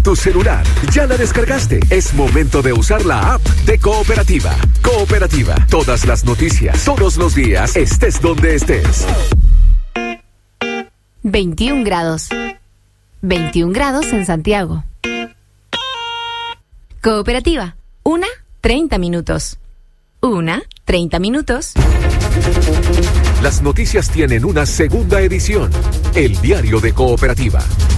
en tu celular. ¿Ya la descargaste? Es momento de usar la app de Cooperativa. Cooperativa, todas las noticias, todos los días, estés donde estés. 21 grados. 21 grados en Santiago. Cooperativa, 1:30 minutos. 1:30 minutos. Las noticias tienen una segunda edición. El diario de Cooperativa.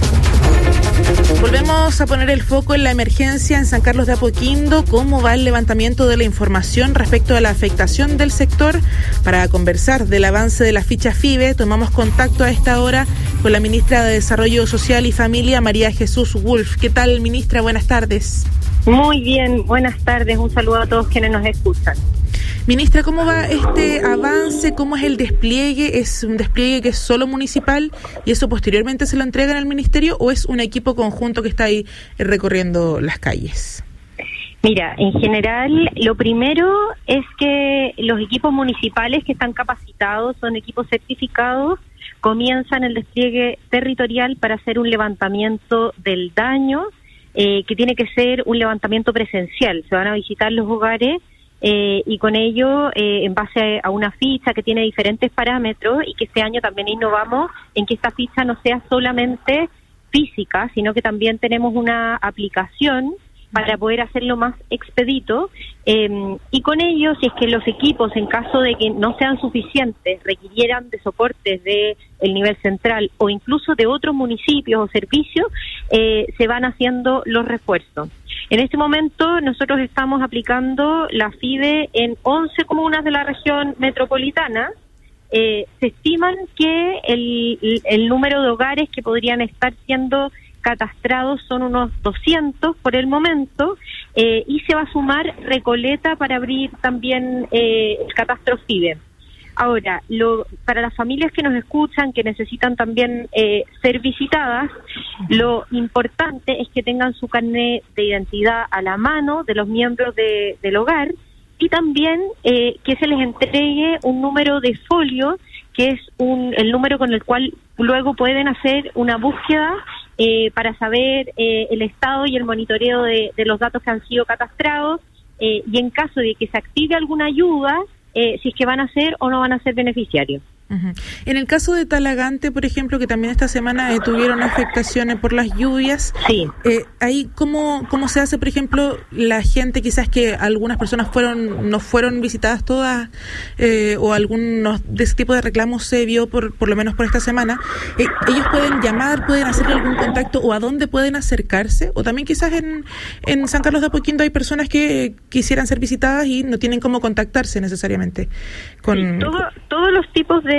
Volvemos a poner el foco en la emergencia en San Carlos de Apoquindo. ¿Cómo va el levantamiento de la información respecto a la afectación del sector? Para conversar del avance de la ficha FIBE, tomamos contacto a esta hora con la ministra de Desarrollo Social y Familia, María Jesús Wolf. ¿Qué tal, ministra? Buenas tardes. Muy bien, buenas tardes. Un saludo a todos quienes nos escuchan. Ministra, ¿cómo va este avance? ¿Cómo es el despliegue? ¿Es un despliegue que es solo municipal y eso posteriormente se lo entregan al ministerio o es un equipo conjunto que está ahí recorriendo las calles? Mira, en general, lo primero es que los equipos municipales que están capacitados, son equipos certificados, comienzan el despliegue territorial para hacer un levantamiento del daño, que tiene que ser un levantamiento presencial. Se van a visitar los hogares y con ello, en base a una ficha que tiene diferentes parámetros y que este año también innovamos en que esta ficha no sea solamente física, sino que también tenemos una aplicación para poder hacerlo más expedito, y con ello, si es que los equipos, en caso de que no sean suficientes, requirieran de soportes de el nivel central o incluso de otros municipios o servicios, se van haciendo los refuerzos. En este momento nosotros estamos aplicando la FIBE en 11 comunas de la región metropolitana. Se estiman que el número de hogares que podrían estar siendo catastrados son unos 200 por el momento, y se va a sumar Recoleta para abrir también el catastro FIBE. Ahora, para las familias que nos escuchan, que necesitan también ser visitadas, lo importante es que tengan su carnet de identidad a la mano de los miembros del hogar y también que se les entregue un número de folio, que es el número con el cual luego pueden hacer una búsqueda para saber el estado y el monitoreo de los datos que han sido catastrados, y en caso de que se active alguna ayuda, si es que van a ser o no van a ser beneficiarios. Uh-huh. En el caso de Talagante, por ejemplo, que también esta semana tuvieron afectaciones por las lluvias, sí. Ahí ¿cómo se hace, por ejemplo, la gente, quizás que algunas personas no fueron visitadas todas, o algunos de ese tipo de reclamos se vio por lo menos por esta semana? ¿Ellos pueden llamar, pueden hacer algún contacto o a dónde pueden acercarse? O también quizás en San Carlos de Apoquindo hay personas que quisieran ser visitadas y no tienen cómo contactarse necesariamente con... Sí, todos los tipos de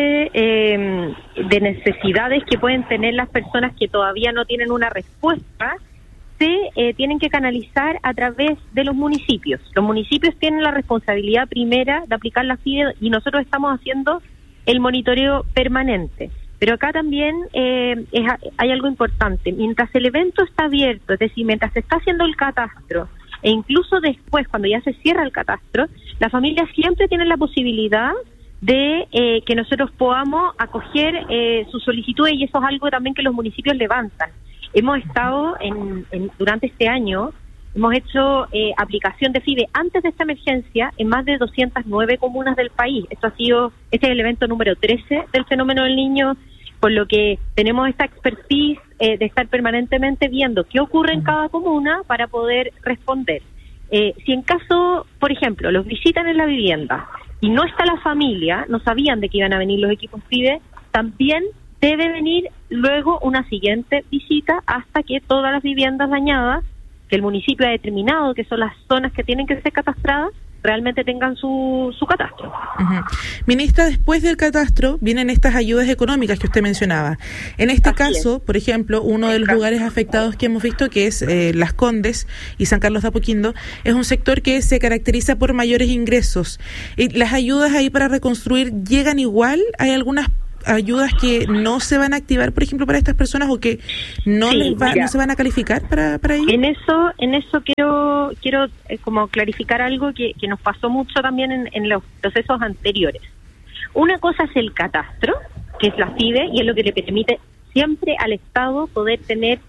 necesidades que pueden tener las personas que todavía no tienen una respuesta se tienen que canalizar a través de los municipios. Los municipios tienen la responsabilidad primera de aplicar la FIBE y nosotros estamos haciendo el monitoreo permanente. Pero acá también hay algo importante. Mientras el evento está abierto, es decir, mientras se está haciendo el catastro e incluso después, cuando ya se cierra el catastro, las familias siempre tienen la posibilidad de que nosotros podamos acoger sus solicitudes, y eso es algo también que los municipios levantan. Hemos estado durante este año, hemos hecho aplicación de FIBE antes de esta emergencia en más de 209 comunas del país. Este es el evento número 13 del fenómeno del Niño, por lo que tenemos esta expertise de estar permanentemente viendo qué ocurre en cada comuna para poder responder. Si en caso, por ejemplo, los visitan en la vivienda y no está la familia, no sabían de que iban a venir los equipos FIBE, también debe venir luego una siguiente visita hasta que todas las viviendas dañadas, que el municipio ha determinado que son las zonas que tienen que ser catastradas, realmente tengan su catastro. Uh-huh. Ministra, después del catastro vienen estas ayudas económicas que usted mencionaba. En este caso, por ejemplo, uno de los lugares afectados que hemos visto, que es Las Condes y San Carlos de Apoquindo, es un sector que se caracteriza por mayores ingresos. ¿Las ayudas ahí para reconstruir llegan igual? ¿Hay algunas ayudas que no se van a activar, por ejemplo, para estas personas, o que no se van a calificar para ello? En eso quiero como clarificar algo que nos pasó mucho también en los procesos anteriores. Una cosa es el catastro, que es la FIBE, y es lo que le permite siempre al Estado poder tener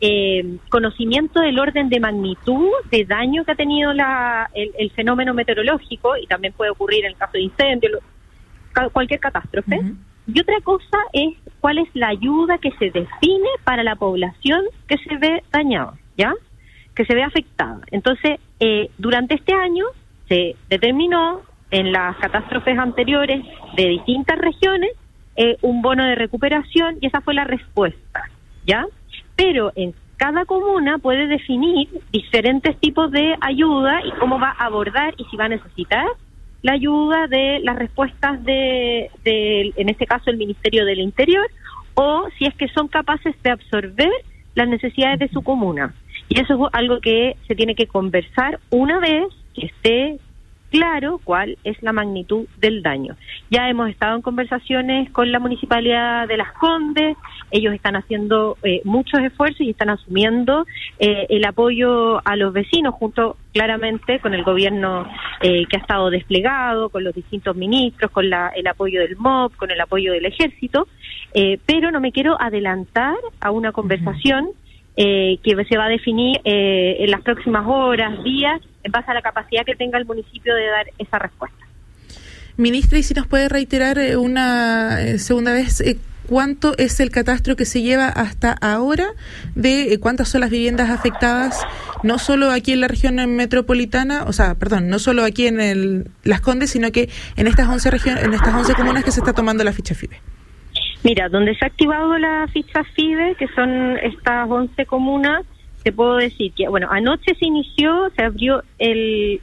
conocimiento del orden de magnitud de daño que ha tenido el fenómeno meteorológico, y también puede ocurrir en el caso de incendio, cualquier catástrofe. Uh-huh. Y otra cosa es cuál es la ayuda que se define para la población que se ve dañada, ¿ya? Que se ve afectada. Entonces, durante este año se determinó en las catástrofes anteriores de distintas regiones un bono de recuperación, y esa fue la respuesta, ¿ya? Pero en cada comuna puede definir diferentes tipos de ayuda y cómo va a abordar y si va a necesitar la ayuda de las respuestas de en este caso, el Ministerio del Interior, o si es que son capaces de absorber las necesidades de su comuna. Y eso es algo que se tiene que conversar una vez que esté claro cuál es la magnitud del daño. Ya hemos estado en conversaciones con la Municipalidad de Las Condes, ellos están haciendo muchos esfuerzos y están asumiendo el apoyo a los vecinos, junto claramente con el gobierno que ha estado desplegado, con los distintos ministros, con el apoyo del MOP, con el apoyo del Ejército, pero no me quiero adelantar a una conversación que se va a definir en las próximas horas, días, en base a la capacidad que tenga el municipio de dar esa respuesta. Ministra, y si nos puede reiterar una segunda vez, ¿cuánto es el catastro que se lleva hasta ahora de cuántas son las viviendas afectadas, no solo aquí en la región metropolitana, no solo aquí en Las Condes, sino que en estas 11 regiones, en estas 11 comunas que se está tomando la ficha FIBE? Mira, donde se ha activado la ficha FIBE, que son estas 11 comunas, te puedo decir que, anoche se abrió se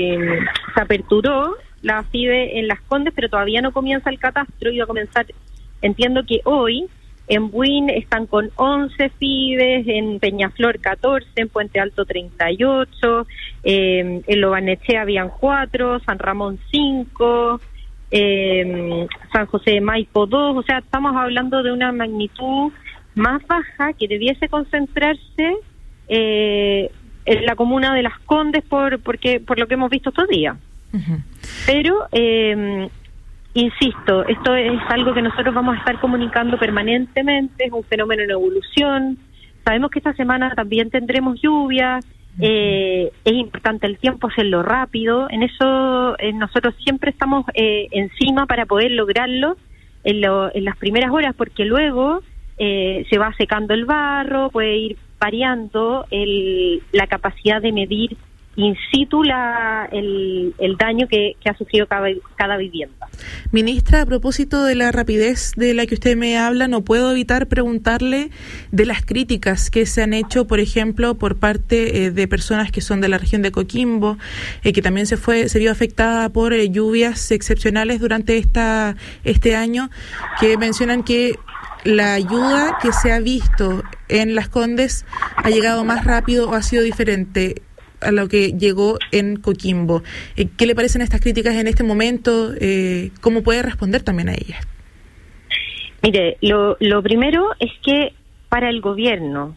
aperturó la FIBE en Las Condes, pero todavía no comienza el catastro, iba a comenzar, entiendo que hoy. En Buin están con 11 FIBES, en Peñaflor 14, en Puente Alto 38, en Lo Barnechea habían 4, San Ramón 5, San José de Maipo 2, o sea, estamos hablando de una magnitud más baja que debiese concentrarse en la comuna de Las Condes por lo que hemos visto estos días. Uh-huh. Pero insisto, esto es algo que nosotros vamos a estar comunicando permanentemente, es un fenómeno en evolución. Sabemos que esta semana también tendremos lluvias. Es importante el tiempo, hacerlo rápido. En eso nosotros siempre estamos encima para poder lograrlo en las primeras horas, porque luego se va secando el barro, puede ir variando la capacidad de medir in situ el daño que ha sufrido cada vivienda. Ministra, a propósito de la rapidez de la que usted me habla, no puedo evitar preguntarle de las críticas que se han hecho, por ejemplo, por parte de personas que son de la región de Coquimbo, que también se vio afectada por lluvias excepcionales durante este año, que mencionan que la ayuda que se ha visto en Las Condes ha llegado más rápido o ha sido diferente a lo que llegó en Coquimbo. ¿Qué le parecen estas críticas en este momento? ¿Cómo puede responder también a ellas? Mire, lo primero es que para el gobierno,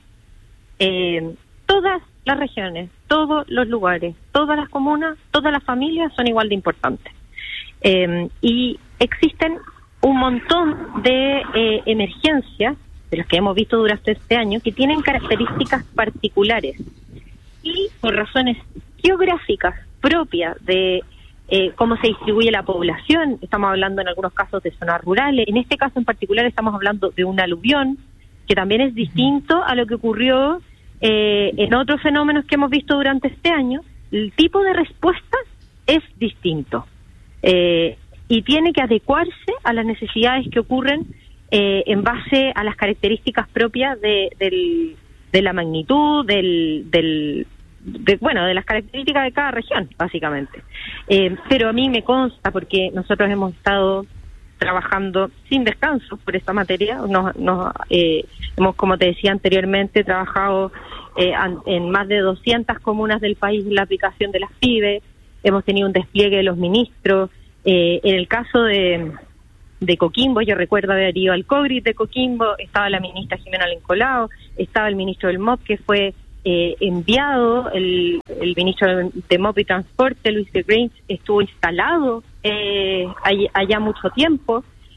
todas las regiones, todos los lugares, todas las comunas, todas las familias son igual de importantes. Y existen un montón de emergencias, de las que hemos visto durante este año, que tienen características particulares y por razones geográficas propias de cómo se distribuye la población. Estamos hablando en algunos casos de zonas rurales, en este caso en particular estamos hablando de un aluvión, que también es distinto a lo que ocurrió en otros fenómenos que hemos visto durante este año. El tipo de respuesta es distinto y tiene que adecuarse a las necesidades que ocurren en base a las características propias de la magnitud, de las características de cada región, básicamente. Pero a mí me consta, porque nosotros hemos estado trabajando sin descanso por esta materia, hemos, como te decía anteriormente, trabajado en más de 200 comunas del país en la aplicación de las FIBE, hemos tenido un despliegue de los ministros. En el caso de Coquimbo, yo recuerdo haber ido al COGRIT de Coquimbo, estaba la ministra Jimena Lencolao, estaba el ministro del MOP, que fue enviado, el ministro de MOP y Transporte, Luis de Grange, estuvo instalado allá mucho tiempo,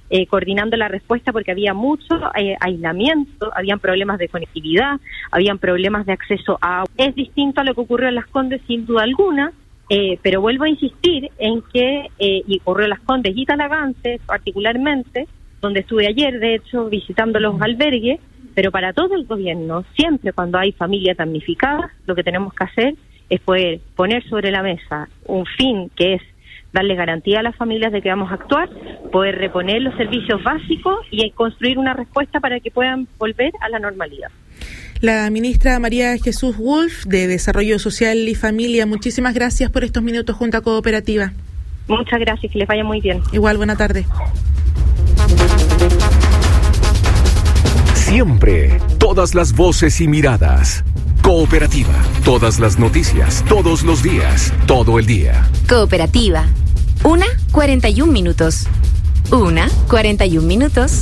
coordinando la respuesta porque había mucho aislamiento, habían problemas de conectividad, habían problemas de acceso a agua. Es distinto a lo que ocurrió en Las Condes sin duda alguna, pero vuelvo a insistir en que y ocurrió en Las Condes y Talagante particularmente, donde estuve ayer de hecho visitando los albergues, pero para todo el gobierno, siempre cuando hay familias damnificadas, lo que tenemos que hacer es poder poner sobre la mesa un fin que es darle garantía a las familias de que vamos a actuar, poder reponer los servicios básicos y construir una respuesta para que puedan volver a la normalidad. La ministra María Jesús Wolf, de Desarrollo Social y Familia, muchísimas gracias por estos minutos junto a Cooperativa. Muchas gracias, que les vaya muy bien. Igual, buena tarde. Siempre, todas las voces y miradas. Cooperativa, todas las noticias, todos los días, todo el día. Cooperativa. 1:41 minutos. 1:41 minutos.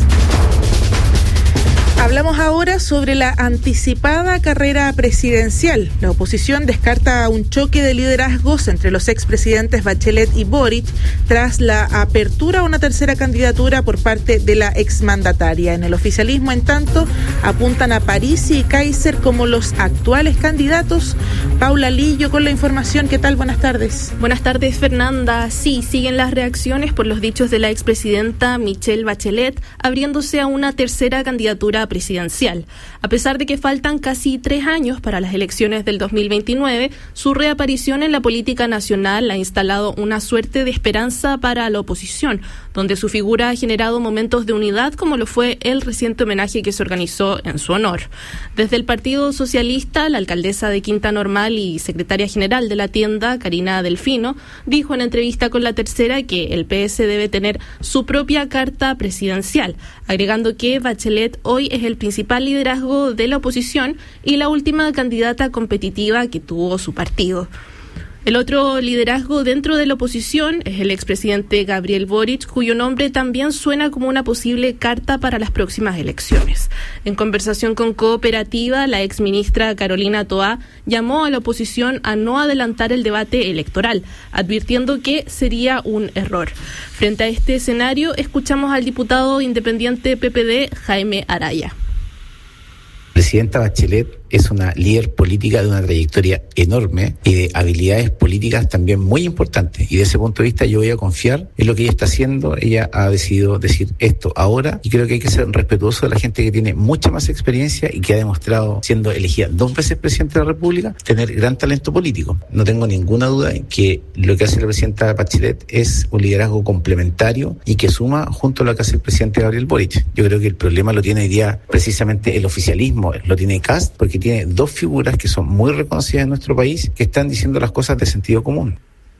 Hablamos ahora sobre la anticipada carrera presidencial. La oposición descarta un choque de liderazgos entre los expresidentes Bachelet y Boric tras la apertura a una tercera candidatura por parte de la exmandataria. En el oficialismo, en tanto, apuntan a Parisi y Kaiser como los actuales candidatos. Paula Lillo con la información. ¿Qué tal? Buenas tardes. Buenas tardes, Fernanda. Sí, siguen las reacciones por los dichos de la expresidenta Michelle Bachelet, abriéndose a una tercera candidatura presidencial. A pesar de que faltan casi 3 años para las elecciones del 2029, su reaparición en la política nacional ha instalado una suerte de esperanza para la oposición, donde su figura ha generado momentos de unidad, como lo fue el reciente homenaje que se organizó en su honor. Desde el Partido Socialista, la alcaldesa de Quinta Normal y secretaria general de la tienda, Karina Delfino, dijo en entrevista con La Tercera que el PS debe tener su propia carta presidencial, agregando que Bachelet hoy es el principal liderazgo de la oposición y la última candidata competitiva que tuvo su partido. El otro liderazgo dentro de la oposición es el expresidente Gabriel Boric, cuyo nombre también suena como una posible carta para las próximas elecciones. En conversación con Cooperativa, la exministra Carolina Toá llamó a la oposición a no adelantar el debate electoral, advirtiendo que sería un error. Frente a este escenario, escuchamos al diputado independiente PPD, Jaime Araya. La presidenta Bachelet es una líder política de una trayectoria enorme y de habilidades políticas también muy importantes. Y de ese punto de vista yo voy a confiar en lo que ella está haciendo. Ella ha decidido decir esto ahora y creo que hay que ser respetuoso de la gente que tiene mucha más experiencia y que ha demostrado, siendo elegida 2 veces presidente de la República, tener gran talento político. No tengo ninguna duda en que lo que hace la presidenta Bachelet es un liderazgo complementario y que suma junto a lo que hace el presidente Gabriel Boric. Yo creo que el problema lo tiene hoy día precisamente el oficialismo, lo tiene Kast, porque tiene 2 figuras que son muy reconocidas en nuestro país, que están diciendo las cosas de sentido común.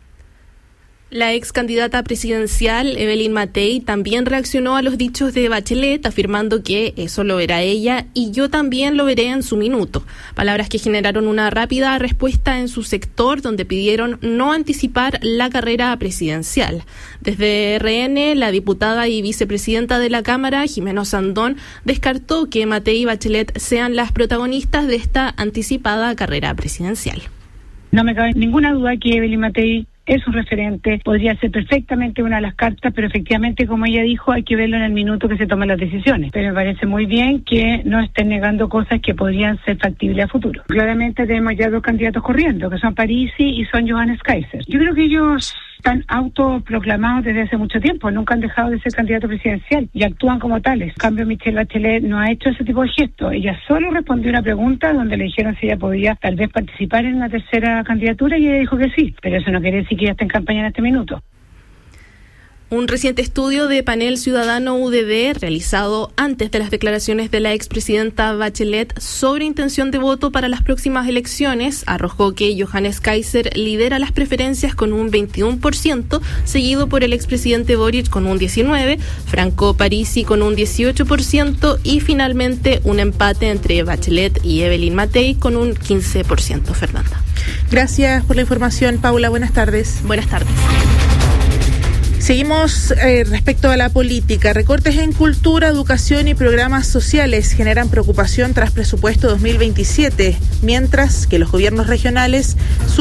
La ex candidata presidencial, Evelyn Matei, también reaccionó a los dichos de Bachelet, afirmando que eso lo verá ella y yo también lo veré en su minuto. Palabras que generaron una rápida respuesta en su sector, donde pidieron no anticipar la carrera presidencial. Desde RN, la diputada y vicepresidenta de la Cámara, Jimena Sandón, descartó que Matei y Bachelet sean las protagonistas de esta anticipada carrera presidencial. No me cabe ninguna duda que Evelyn Matei es un referente, podría ser perfectamente una de las cartas, pero efectivamente, como ella dijo, hay que verlo en el minuto que se tomen las decisiones. Pero me parece muy bien que no estén negando cosas que podrían ser factibles a futuro. Claramente tenemos ya 2 candidatos corriendo, que son Parisi y son Johannes Kaiser. Yo creo que ellos están autoproclamados desde hace mucho tiempo, nunca han dejado de ser candidato presidencial y actúan como tales. En cambio, Michelle Bachelet no ha hecho ese tipo de gestos. Ella solo respondió una pregunta donde le dijeron si ella podía tal vez participar en una tercera candidatura y ella dijo que sí, pero eso no quiere decir que ella esté en campaña en este minuto. Un reciente estudio de Panel Ciudadano UDD, realizado antes de las declaraciones de la expresidenta Bachelet sobre intención de voto para las próximas elecciones, arrojó que Johannes Kaiser lidera las preferencias con un 21%, seguido por el expresidente Boric con un 19%, Franco Parisi con un 18% y finalmente un empate entre Bachelet y Evelyn Matei con un 15%. Fernanda. Gracias por la información, Paula. Buenas tardes. Buenas tardes. Seguimos respecto a la política. Recortes en cultura, educación y programas sociales generan preocupación tras presupuesto 2027, mientras que los gobiernos regionales